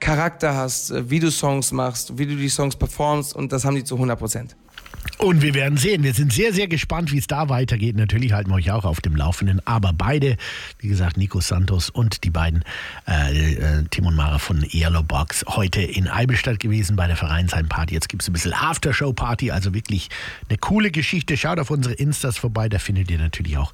Charakter hast, wie du Songs machst, wie du die Songs performst und das haben die zu 100%. Und wir werden sehen. Wir sind sehr, sehr gespannt, wie es da weitergeht. Natürlich halten wir euch auch auf dem Laufenden. Aber beide, wie gesagt, Nico Santos und die beiden Tim und Mara von Yellow Box, heute in Eibenstadt gewesen bei der Vereinsheimparty. Jetzt gibt es ein bisschen Aftershow-Party, also wirklich eine coole Geschichte. Schaut auf unsere Instas vorbei, da findet ihr natürlich auch